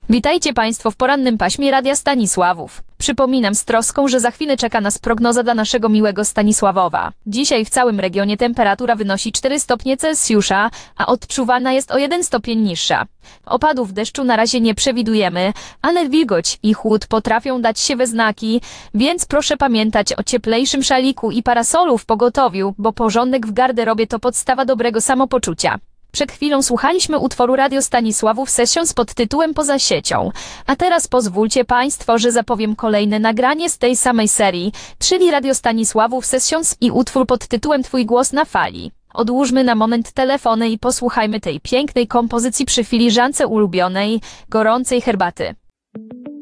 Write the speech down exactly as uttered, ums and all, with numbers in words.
Witajcie Państwo w porannym paśmie Radia Stanisławów. Przypominam z troską, że za chwilę czeka nas prognoza dla naszego miłego Stanisławowa. Dzisiaj w całym regionie temperatura wynosi cztery stopnie Celsjusza, a odczuwana jest o jeden stopień niższa. Opadów deszczu na razie nie przewidujemy, ale wilgoć i chłód potrafią dać się we znaki, więc proszę pamiętać o cieplejszym szaliku i parasolu w pogotowiu, bo porządek w garderobie to podstawa dobrego samopoczucia. Przed chwilą słuchaliśmy utworu Radio Stanisławów Sessions pod tytułem Poza siecią, a teraz pozwólcie Państwo, że zapowiem kolejne nagranie z tej samej serii, czyli Radio Stanisławów Sessions i utwór pod tytułem Twój głos na fali. Odłóżmy na moment telefony i posłuchajmy tej pięknej kompozycji przy filiżance ulubionej, gorącej herbaty.